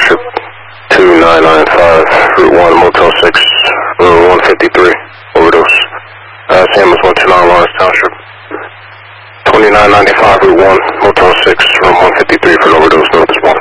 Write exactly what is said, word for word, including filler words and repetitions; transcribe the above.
Township, two nine nine five, Route one, Motel six, room one fifty-three, overdose. Uh, Sam is one two nine, Lawrence Township, twenty-nine ninety-five, Route one, Motel six, room one fifty-three for an overdose, note this one.